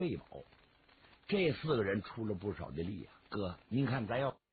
费宝，这4个人出了不少的力啊。哥，您看咱要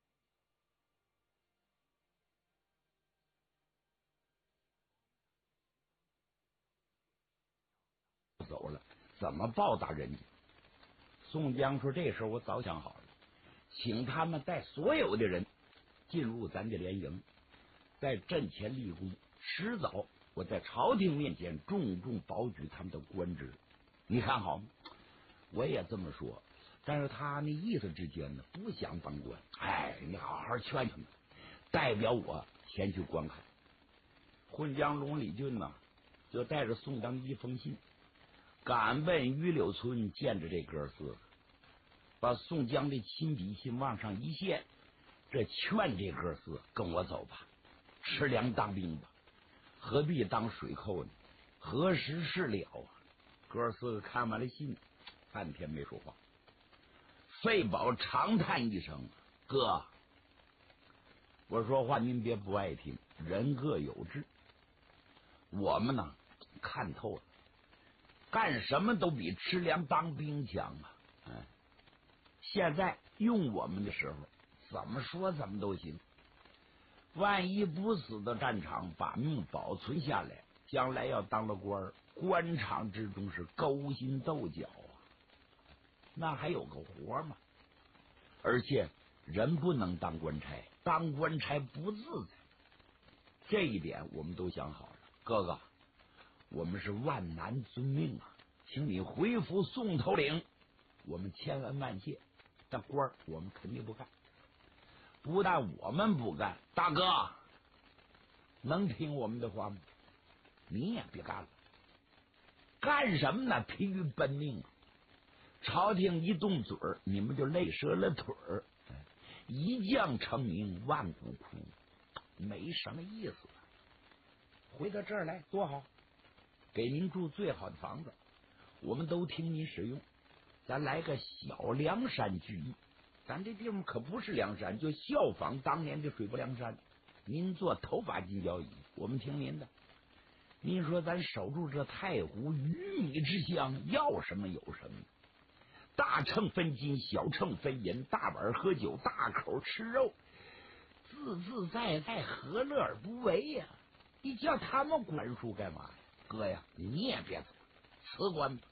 走了，怎么报答人家？宋江说：“这时候我早想好了，请他们带所有的人进入咱的联营，在阵前立功。迟早我在朝廷面前重重保举他们的官职。你看好吗？”我也这么说，但是他那意思之间呢，不想当官。你好好劝劝他们，代表我前去观看。混江龙李俊呢，就带着宋江一封信，赶奔榆柳村见着这哥4个，把宋江的亲笔信往上一献，这劝这哥4个跟我走吧，吃粮当兵吧，何必当水寇呢？何时是了啊？哥4个看完了信，半天没说话。费宝长叹一声：“哥，我说话您别不爱听，人各有志。我们呢，看透了，干什么都比吃粮当兵强啊！现在用我们的时候，怎么说怎么都行。万一不死的战场，把命保存下来，将来要当了官，官场之中是勾心斗角啊，那还有个活吗？而且人不能当官差，当官差不自在。这一点我们都想好了。哥哥，我们是万难遵命啊，请你回府宋头领，我们千恩万谢。但官我们肯定不干。不但我们不干，大哥能听我们的话吗？你也别干了。干什么呢？疲于奔命。朝廷一动嘴儿，你们就累折了腿儿。一将成名，万骨枯，没什么意思。回到这儿来多好，给您住最好的房子，我们都听您使用。咱来个小梁山聚义，咱这地方可不是梁山，就效仿当年的水泊梁山。您做头把金交椅，我们听您的。您说咱守住这太湖鱼米之乡，要什么有什么。大秤分金，小秤分银，大碗喝酒，大口吃肉，自自在在，何乐而不为呀？你叫他们管束干嘛呀？哥呀，你也别走，辞官吧。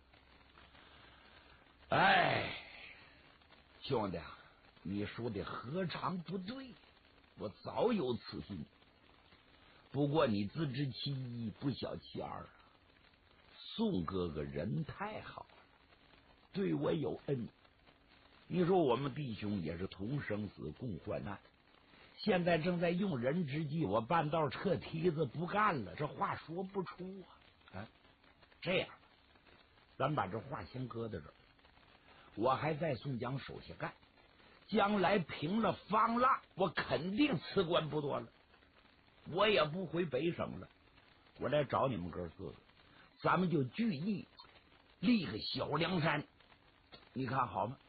兄弟啊，你说的何尝不对？我早有此心。不过你自知其一，不晓其二啊。宋哥哥人太好了，对我有恩。你说我们弟兄也是同生死共患难，现在正在用人之际，我半道撤梯子不干了，这话说不出啊。这样，咱把这话先搁在这儿。我还在宋江手下干，将来平了方腊，我肯定辞官不做了，我也不回北省了。我来找你们哥4个，咱们就聚义立个小梁山，你看好吗？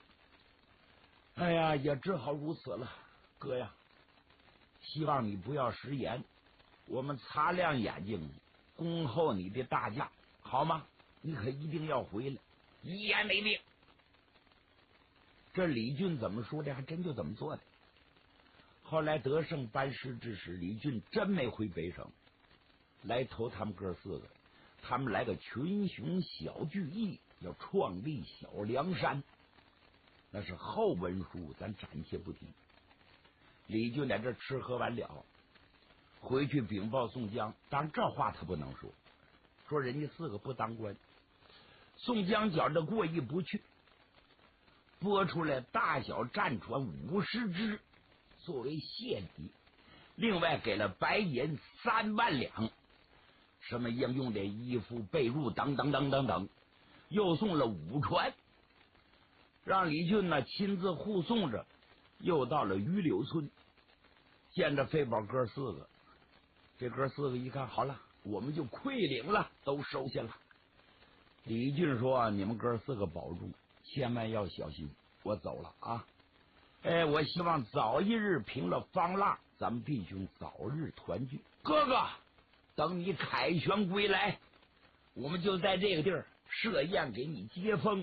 也只好如此了。哥呀，希望你不要食言，我们擦亮眼睛恭候你的大驾，好吗？你可一定要回来，一言为定。这李俊怎么说的，还真就怎么做的。后来得胜班师之时，李俊真没回北省，来投他们哥4个。他们来个群雄小聚义，要创立小梁山，那是后文书，咱暂且不提。李俊在这吃喝完了，回去禀报宋江，当然这话他不能说，说人家4个不当官。宋江觉着过意不去，拨出来大小战船50只作为谢礼，另外给了白银3万两，什么应用的衣服被褥等等等等等，又送了5船，让李俊呢亲自护送着，又到了榆柳村，见着费宝哥4个。这哥4个一看，好了，我们就馈领了，都收下了。李俊说：“你们哥4个保重，千万要小心，我走了啊！我希望早一日平了方腊，咱们弟兄早日团聚。哥哥，等你凯旋归来，我们就在这个地儿设宴给你接风。